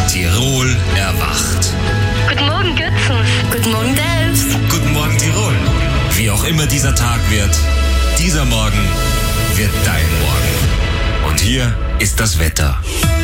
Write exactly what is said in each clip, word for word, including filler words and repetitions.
Tirol erwacht. Guten Morgen, Götzens. Guten Morgen, Delfs. Guten Morgen, Tirol. Wie auch immer dieser Tag wird, dieser Morgen wird dein Morgen. Und hier ist das Wetter.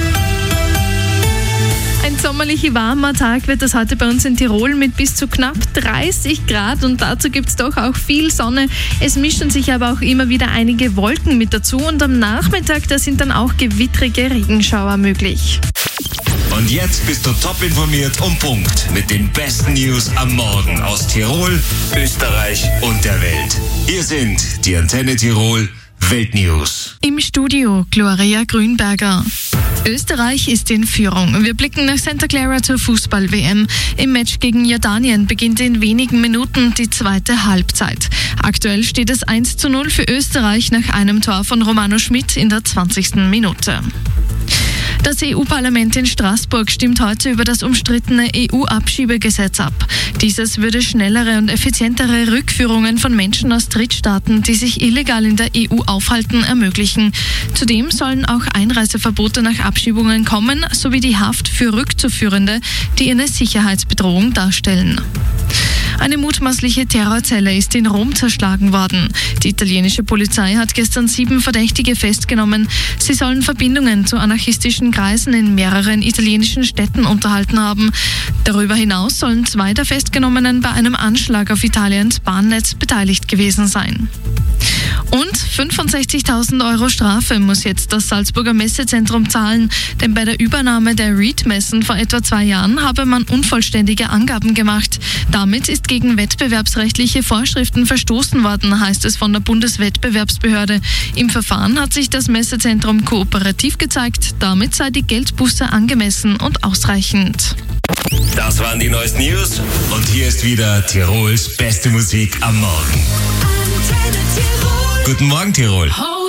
Ein sommerlich warmer Tag wird es heute bei uns in Tirol mit bis zu knapp dreißig Grad und dazu gibt es doch auch viel Sonne. Es mischen sich aber auch immer wieder einige Wolken mit dazu und am Nachmittag, da sind dann auch gewittrige Regenschauer möglich. Und jetzt bist du top informiert um Punkt mit den besten News am Morgen aus Tirol, Österreich und der Welt. Hier sind die Antenne Tirol Weltnews. Im Studio Gloria Grünberger. Österreich ist in Führung. Wir blicken nach Santa Clara zur Fußball-W M. Im Match gegen Jordanien beginnt in wenigen Minuten die zweite Halbzeit. Aktuell steht es eins zu null für Österreich nach einem Tor von Romano Schmidt in der zwanzigsten Minute. Das E U-Parlament in Straßburg stimmt heute über das umstrittene E U-Abschiebegesetz ab. Dieses würde schnellere und effizientere Rückführungen von Menschen aus Drittstaaten, die sich illegal in der E U aufhalten, ermöglichen. Zudem sollen auch Einreiseverbote nach Abschiebungen kommen, sowie die Haft für Rückzuführende, die eine Sicherheitsbedrohung darstellen. Eine mutmaßliche Terrorzelle ist in Rom zerschlagen worden. Die italienische Polizei hat gestern sieben Verdächtige festgenommen. Sie sollen Verbindungen zu anarchistischen Kreisen in mehreren italienischen Städten unterhalten haben. Darüber hinaus sollen zwei der Festgenommenen bei einem Anschlag auf Italiens Bahnnetz beteiligt gewesen sein. Und fünfundsechzigtausend Euro Strafe muss jetzt das Salzburger Messezentrum zahlen, denn bei der Übernahme der Reed-Messen vor etwa zwei Jahren habe man unvollständige Angaben gemacht. Damit ist gegen wettbewerbsrechtliche Vorschriften verstoßen worden, heißt es von der Bundeswettbewerbsbehörde. Im Verfahren hat sich das Messezentrum kooperativ gezeigt, damit sei die Geldbuße angemessen und ausreichend. Das waren die neuesten News und hier ist wieder Tirols beste Musik am Morgen. Guten Morgen, Tirol.